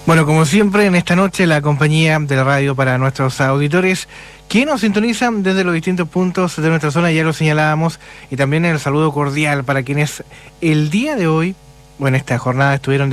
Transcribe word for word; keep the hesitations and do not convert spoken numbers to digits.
Bueno, como siempre, en esta noche la compañía de la radio para nuestros auditores que nos sintonizan desde los distintos puntos de nuestra zona, ya lo señalábamos, y también el saludo cordial para quienes el día de hoy, o en esta jornada, estuvieron